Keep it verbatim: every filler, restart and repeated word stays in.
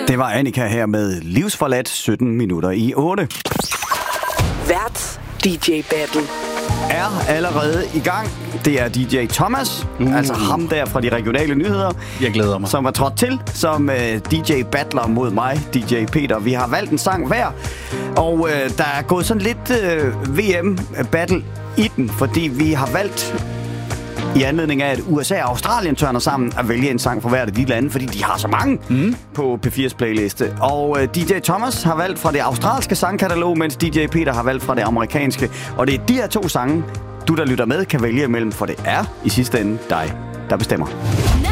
Det var Annika her med Livsforladt sytten minutter i otte. Vært D J Battle Er allerede i gang. Det er D J Thomas, mm. altså ham der fra de regionale nyheder. Jeg glæder mig. Som er trådt til som uh, D J Battler mod mig, D J Peter. Vi har valgt en sang hver, og uh, der er gået sådan lidt uh, V M-battle i den, fordi vi har valgt, i anledning af, at U S A og Australien tørner sammen, at vælge en sang fra hvert af de lande, fordi de har så mange mm. på P fires playliste. Og uh, D J Thomas har valgt fra det australske sangkatalog, mens D J Peter har valgt fra det amerikanske. Og det er de her to sange, du der lytter med, kan vælge imellem, for det er i sidste ende dig, der bestemmer.